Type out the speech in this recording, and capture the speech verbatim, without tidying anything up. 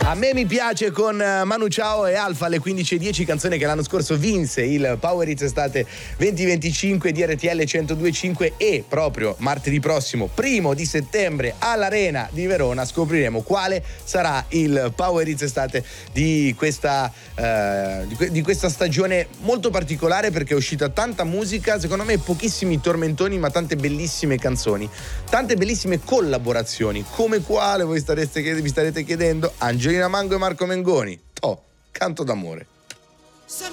A me mi piace con Manu Chao e Alfa alle quindici e dieci, canzone che l'anno scorso vinse il Power Hits Estate venti venticinque di R T L centodue e cinque, e proprio martedì prossimo, primo di settembre, all'Arena di Verona scopriremo quale sarà il Power Hits Estate di questa, eh, di, que- di questa stagione molto particolare, perché è uscita tanta musica, secondo me pochissimi tormentoni ma tante bellissime canzoni, tante bellissime collaborazioni, come quale voi stareste, vi starete chiedendo? Angelina Mango e Marco Mengoni, oh, canto d'amore.